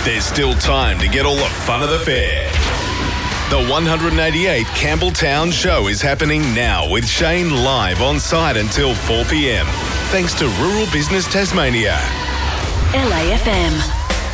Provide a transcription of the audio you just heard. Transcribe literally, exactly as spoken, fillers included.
There's still time to get all the fun of the fair. The one eighty-eight Campbelltown Show is happening now with Shane live on site until four p.m. Thanks to Rural Business Tasmania. L A F M.